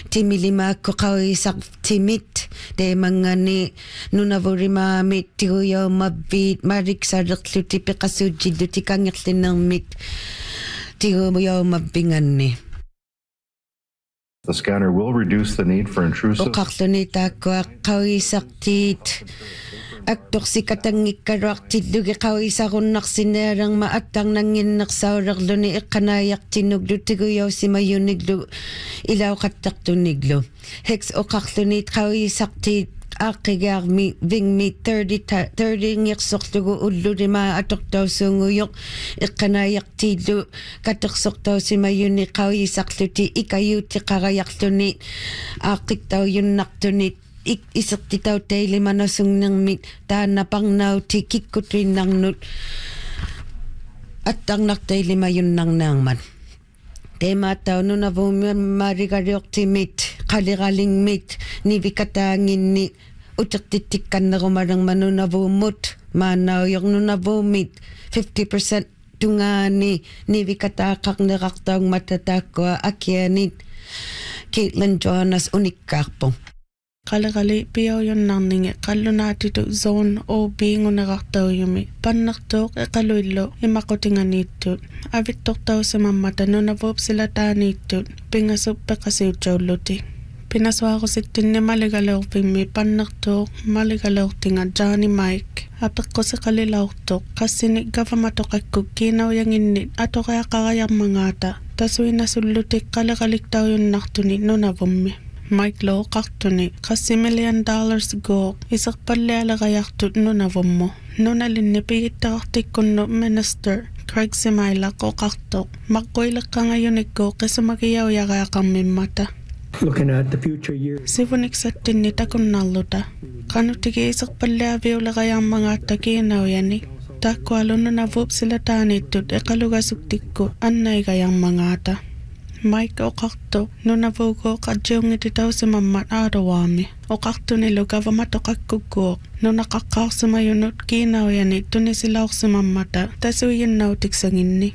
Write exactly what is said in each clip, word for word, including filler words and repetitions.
timilimaakko qawiisaq timit teemangani nunavurimaamit tiguyaumavviit maariksaareqluti peqasuutsilluti kangerlinermit tiguyaumavvinganni. The scanner will reduce the need for intrusive. Oqarluni taakkua qawiisaqtiit aktorsikatangikkaruartillugi qawiisarunnarsineerangma attarnanginnersaulerluni iqqanaayartinuglu tiguyausimayuniglu ilauqattartuniglu hex oqarluni qawiisaqtiit aaqigaarmi vingmi thirty thirty ngirsorlugu ullulima atortausuunguyoq iqqanaayartiillu katersortausimayuni qawiisarluti ikayuutiqarayarluni aaqittauyunnartuni ik isertitau teilimanasunnermit taannaparnauti kikkutuinnarnut attarnarteilimayunnarnaarmat teemaatau nunavummaarigariortimit qaliralingmit nivikataanginni utertittikkannerumalerma nunavuummut maannauyornunavumit fifty percent tungaani nivikataaqarnerartaugmata taakkua akianit Caitlin Jonas unikkaarpu. Qalaqali piaujunnarningi qallunaatitu zone O B ngunerartaujumi pannertuuq iqaluillu imaqutinganiittut avittortausimammata nunavuupsilataaniittut pingasup peqasiutsaulluti pinasuarusittinni maligaleorpimmi pannertuuq maligaleortinga Johnny Mike apeqqusiqalilaortoq qassini gavamatoqakkuk kiinauyanginnit atoqeaqarayarmangaata tasuinasullutik qalaqaliktaujunnartuni nunavummi Mike Low qartuni qassi million dollars go iserpallialerayartut nunavummu nunalinni pigittaqartikkunnu minister Craig Simaila qoqartoq maqquileqqangayunikku qisumagiyauyaqaaqarmimmata looking at the future years sivunik sattinni takunnarluta qanutigi iserpalliaviulerayarmangaatta kiinauyani taakkualunnunavuupsilataaniittut eqalugasuktikku annaigayarmangaata Mike oqartu nunavuugo qadjiungititausimammat aadawaami oqartunilu gavamatoqakkukkuuq nunaqaqqaarsimayunut kiinauyani tunisilaorsimammata tasuyinnautiksangini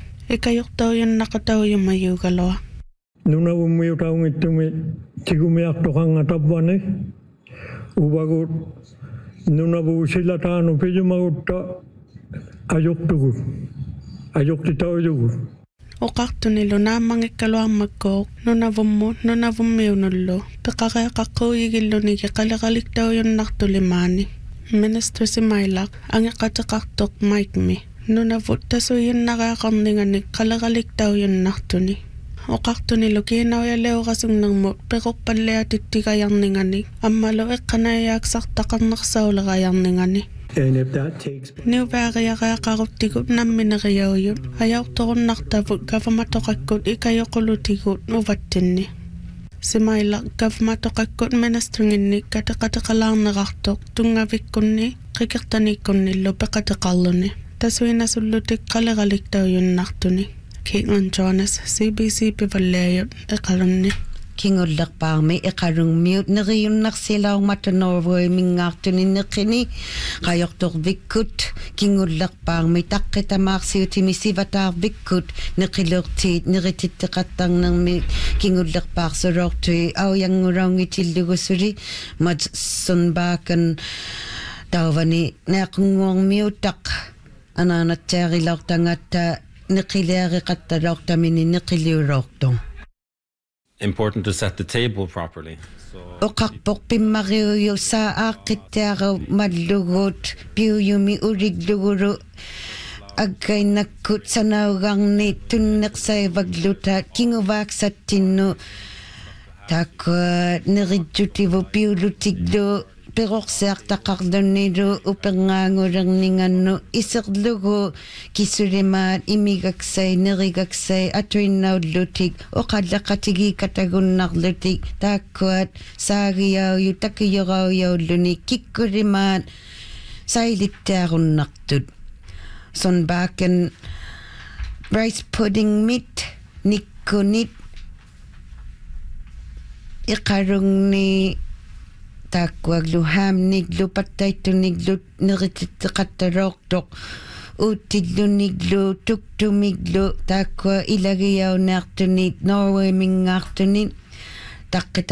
ikajortaujannaqataujummayuugaloa nunavummiutaungittumi tigumiartoqangatavvani uvagut nunavuusilataanu pijumagutta ajortugut ajortitaujugut oqartunilu naamangikkaluarmakkuuq nunavummu nunavummiunullu peqareaqaqquuyigillunigi qaliqaliktaujunnartulimaani Minister Simailaq angeqateqartoq Mike-mi nunavut tasuyinnareaqarninganik qaliqaliktaujunnartuni oqartunilu kiinauyaleurasungnermut peqorpalliatittigajarninganik ammalu eqqanayaaksartaqarnersaulerajarningani and if that takes Niuvaariaqaaqaruttigut nammineriaujut ajaurtorunnartavut gavamatoqakkut ikajoqulutigut uvattinni Simaila gavamatoqakkut ministeringinni kateqateqalaarnerartoq tungavikkunni qikertaniikkunnillu peqateqarluni tasuinasullutik qaliqaliktaujunnartuni Caitlin Jonas C B C pivalleajut eqalunni kingullerpaarmi iqalungmiut neriunnarsilaarmata Norway mingaartuni neqini qajortorvikkut kingullerpaarmi taqqitamaarsiutimi sivataarvikkut neqilertiit nerititteqattarnermi kingullerpaarsuloortui aujangulaungitillugusuli mat sunbaakan tauvani neaqunguormiutaq anaanattaarilaortangatta neqileariqattalaortamini neqiliuloortung important to set the table properly. So oqarpoq pimmariuyu saa aaqqittiaru mallugut piuyumi uliglugulu aggainakkut sanaugarni tunneqsaivagluta kinguvaaksattinnu taakku nerijjutivu piulutiglu perorsiartaqarlunnilu upengaangulerningannu iserlugu kisulimaat imigaksai nerigaksai atuinnaullutik oqallaqatigi katagunnarlutik taakkuat saagiauyu takiyorauyauluni kikkulimaat sailittarunnartut sonbaaken rice pudding mit nikkunit iqarungni taakkuaglu haamniglu pattaittuniglu nerititteqattaloortoq uuttilluniglu tuktumiglu taakkua ilagiaunaartunit Norway mingaartunit taqqita